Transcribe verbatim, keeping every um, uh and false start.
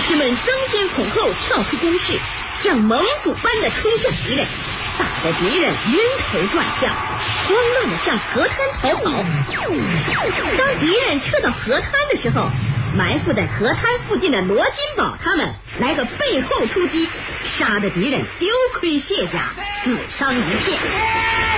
士们争先恐后跳出工事，像猛虎般的冲向敌人，打得敌人晕头转向，慌乱地向河滩逃跑。当敌人撤到河滩的时候，埋伏在河滩附近的罗金宝他们来个背后出击，杀得敌人丢盔卸甲，死伤一片。